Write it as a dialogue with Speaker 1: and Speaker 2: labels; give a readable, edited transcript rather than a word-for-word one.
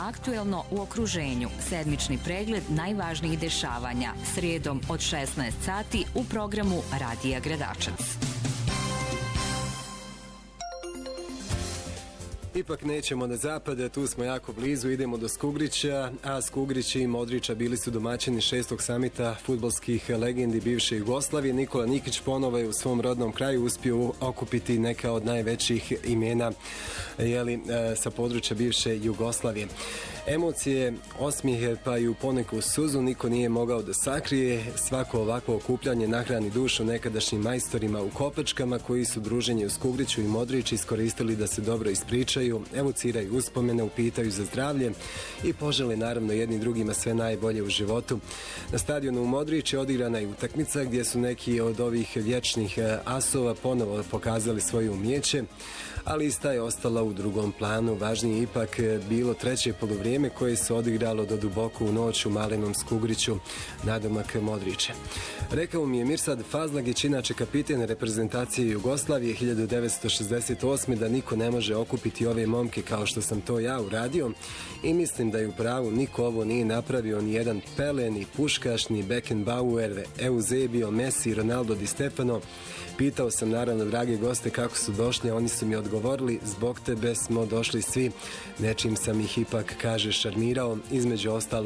Speaker 1: Aktuelno u okruženju, sedmični pregled najvažnijih dešavanja, srijedom od 16 sati u programu Radija Gradačac.
Speaker 2: Ipak nećemo na zapad, tu smo jako blizu, idemo do Skugrića, a Skugrić i Modrića bili su domaćini 6. samita fudbalskih legendi bivše Jugoslavije. Nikola Nikić ponovo je u svom rodnom kraju uspio okupiti neka od najvećih imena sa područja bivše Jugoslavije. Emocije, osmijehe pa i u poneku suzu niko nije mogao da sakrije. Svako ovakvo okupljanje nahrani dušu nekadašnjim majstorima u Kopačkama koji su druženje u Skugriću i Modrić iskoristili da se dobro ispričaju, evociraju uspomene, upitaju za zdravlje i požele naravno jedni drugima sve najbolje u životu. Na stadionu u Modrić je odigrana i utakmica gdje su neki od ovih vječnih asova ponovo pokazali svoje umijeće, ali ista je ostala u drugom planu. Važnije ipak bilo treće poluvrijeme koje se odigralo do duboko u noć u malenom Skugriću nadomak Modrića. Rekao mi je Mirsad Fazlagić, inače kapiten reprezentacije Jugoslavije 1968. da niko ne može okupiti ove momke kao što sam to ja uradio i mislim da je u pravu, niko ovo nije napravio, ni jedan Pele, ni Puškaš, ni Beckenbauer, Eusebio, Messi, Ronaldo Di Stefano. Pitao sam naravno drage goste kako su došli, a oni su mi odgovorili zbog tebe smo došli svi, nečim sam ih ipak, kaže, šarmirao, između ostalo